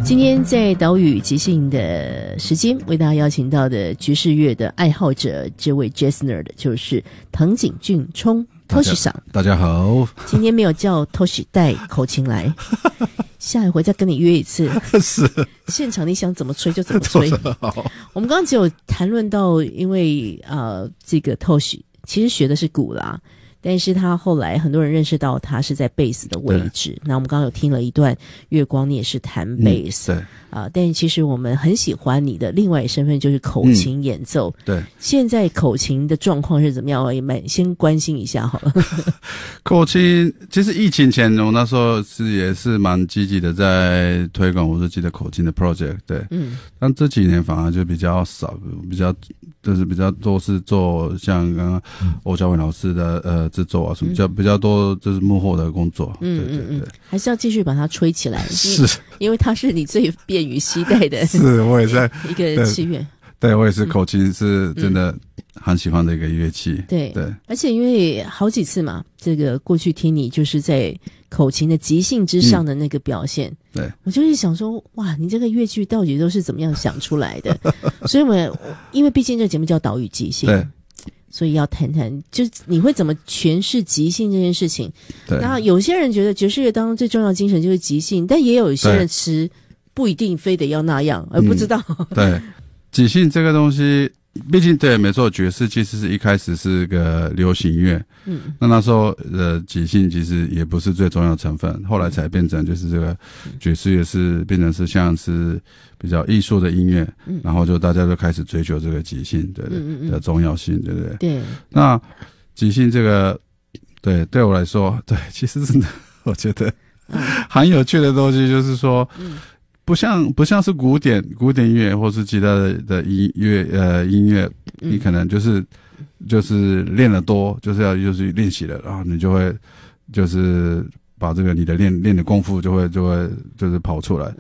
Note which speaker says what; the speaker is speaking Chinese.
Speaker 1: 今天在岛屿即兴的时间，为大家邀请到的爵士乐的爱好者，这位 Jazzner 的就是藤井俊冲 Toshi 桑。
Speaker 2: 大家好，
Speaker 1: 今天没有叫 Toshi 带口琴来，下一回再跟你约一次。
Speaker 2: 是，
Speaker 1: 现场你想怎么吹就怎么吹。我们刚刚只有谈论到，因为这个 Toshi 其实学的是鼓啦。但是他后来很多人认识到他是在贝斯的位置。那我们刚刚有听了一段月光，你也是弹贝斯，
Speaker 2: 对
Speaker 1: 但其实我们很喜欢你的另外一身份就是口琴演奏。
Speaker 2: 对，
Speaker 1: 现在口琴的状况是怎么样？我也先关心一下好了。
Speaker 2: 口琴其实疫情前我那时候也是蛮积极的在推广我自己的口琴的 project。对，但这几年反而就比较少，比较多是做像刚刚欧家伟老师的制作啊什么，比较多就是幕后的工作。对，
Speaker 1: 还是要继续把它吹起来。
Speaker 2: 是，
Speaker 1: 因为它是你最便于携带的。
Speaker 2: 是，我也在
Speaker 1: 一个器乐。
Speaker 2: 对，我也是口琴是真的很喜欢的一个乐器。
Speaker 1: 对，而且因为好几次嘛，这个过去听你就是在口琴的即兴之上的那个表现，
Speaker 2: 对，
Speaker 1: 我就是想说，哇，你这个乐句到底都是怎么样想出来的？所以因为毕竟这个节目叫岛屿即兴，
Speaker 2: 对，
Speaker 1: 所以要谈谈，就是你会怎么诠释即兴这件事情。
Speaker 2: 对，
Speaker 1: 然后有些人觉得爵士乐当中最重要的精神就是即兴，但也有一些人持不一定非得要那样，而不知道。
Speaker 2: 对。即兴这个东西，毕竟对，没错，爵士其实是一开始是个流行乐，那时候即兴其实也不是最重要的成分，后来才变成就是这个爵士乐是变成是像是比较艺术的音乐，然后就大家就开始追求这个即兴的重要性，对不对？
Speaker 1: 对。
Speaker 2: 那即兴这个，对我来说，对，其实真的我觉得很有趣的东西，就是说，不像是古典乐或是其他的音乐，你可能就是练得多，就是练习了，然后你就会就是把这个你的练的功夫就会就是跑出来。